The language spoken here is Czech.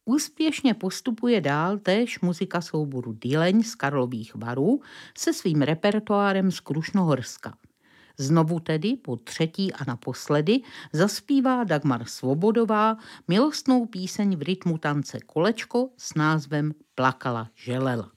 Úspěšně postupuje dál též muzika souboru Dyleň z Karlových Varů se svým repertoárem z Krušnohorska. Znovu tedy, po třetí a naposledy, zaspívá Dagmar Svobodová milostnou píseň v rytmu tance Kolečko s názvem Plakala želela.